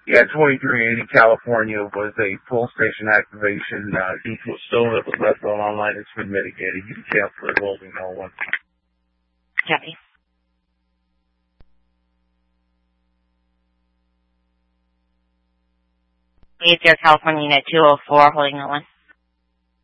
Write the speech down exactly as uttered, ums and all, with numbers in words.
Yeah, twenty-three eighty California was a full station activation uh, due to a stone that was left on online. It's been mitigated. You can cancel it holding no one. Copy. Eight zero California Unit two oh four holding no one.